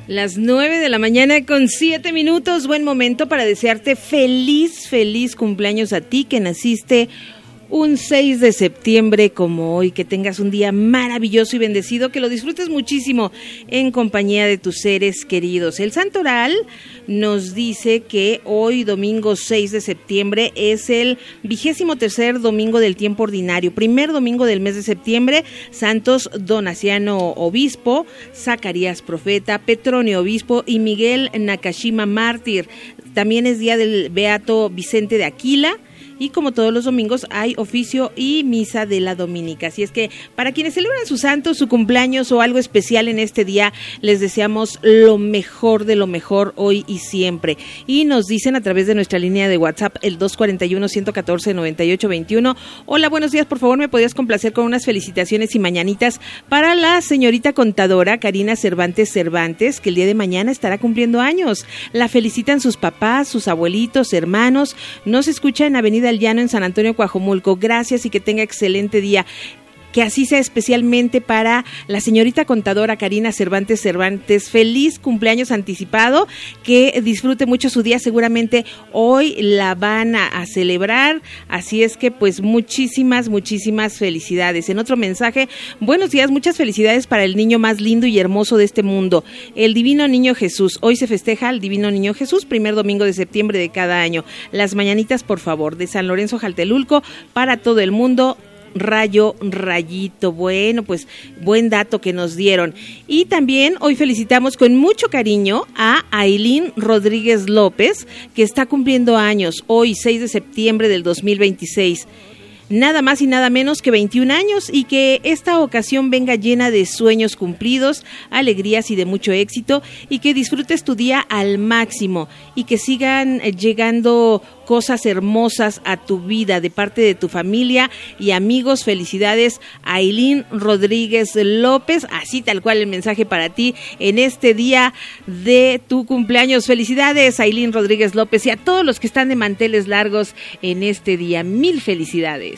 Las 9 de la mañana con 7 minutos, buen momento para desearte feliz cumpleaños a ti que naciste un 6 de septiembre como hoy, que tengas un día maravilloso y bendecido, que lo disfrutes muchísimo en compañía de tus seres queridos. El Santo Oral nos dice que hoy, domingo 6 de septiembre, es el 23º domingo del tiempo ordinario, primer domingo del mes de septiembre. Santos Donaciano Obispo, Zacarías Profeta, Petronio Obispo y Miguel Nakashima Mártir. También es día del Beato Vicente de Aquila. Y como todos los domingos hay oficio y misa de la Dominica. Así es que para quienes celebran su santo, su cumpleaños o algo especial en este día, les deseamos lo mejor de lo mejor hoy y siempre. Y nos dicen a través de nuestra línea de WhatsApp, el 241-114-9821. Hola, buenos días, por favor, ¿me podrías complacer con unas felicitaciones y mañanitas para la señorita contadora Karina Cervantes, que el día de mañana estará cumpliendo años? La felicitan sus papás, sus abuelitos, hermanos. Nos escucha en Avenida El Llano en San Antonio, Coajomulco. Gracias y que tenga excelente día. Que así sea especialmente para la señorita contadora Karina Cervantes. Feliz cumpleaños anticipado, que disfrute mucho su día, seguramente hoy la van a celebrar, así es que pues muchísimas felicidades. En otro mensaje, buenos días, muchas felicidades para el niño más lindo y hermoso de este mundo, el Divino Niño Jesús. Hoy se festeja al Divino Niño Jesús, primer domingo de septiembre de cada año. Las mañanitas, por favor, de San Lorenzo Jaltelulco, para todo el mundo. Rayito, bueno, pues buen dato que nos dieron. Y también hoy felicitamos con mucho cariño a Ailín Rodríguez López, que está cumpliendo años hoy, 6 de septiembre del 2026. Nada más y nada menos que 21 años, y que esta ocasión venga llena de sueños cumplidos, alegrías y de mucho éxito, y que disfrutes tu día al máximo y que sigan llegando cosas hermosas a tu vida de parte de tu familia y amigos. Felicidades, Ailín Rodríguez López, así tal cual el mensaje para ti en este día de tu cumpleaños. Felicidades, Ailín Rodríguez López, y a todos los que están de manteles largos en este día, mil felicidades.